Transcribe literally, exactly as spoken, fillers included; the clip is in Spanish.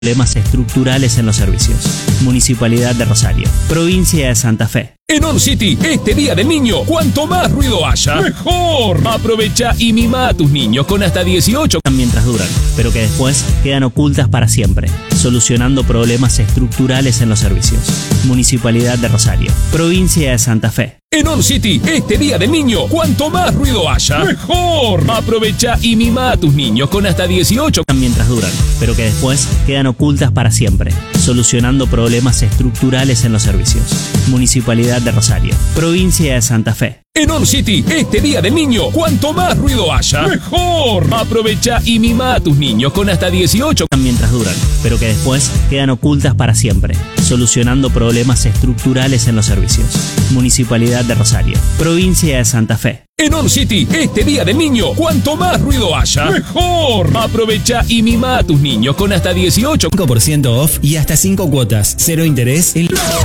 Problemas estructurales en los servicios. Municipalidad de Rosario. Provincia de Santa Fe. En On City, este día del niño, cuanto más ruido haya, ¡mejor! Aprovecha y mima a tus niños con hasta dieciocho Mientras duran, pero que después quedan ocultas para siempre. Solucionando problemas estructurales en los servicios. Municipalidad de Rosario. Provincia de Santa Fe. En On City, este día del niño, cuanto más ruido haya, ¡mejor! Aprovecha y mima a tus niños con hasta dieciocho Mientras duran, pero que después quedan ocultas para siempre. Solucionando problemas estructurales en los servicios. Municipalidad de Rosario. Provincia de Santa Fe. En On City, este día del niño, cuanto más ruido haya, ¡mejor! Aprovecha y mima a tus niños con hasta dieciocho Mientras duran, pero que después quedan ocultas para siempre. Solucionando problemas estructurales en los servicios. Municipalidad de Rosario. Provincia de Santa Fe. En On City, este día del niño, cuanto más ruido haya, ¡mejor! Aprovecha y mima a tus niños con hasta dieciocho cinco por ciento off y hasta cinco cuotas, cero interés. En...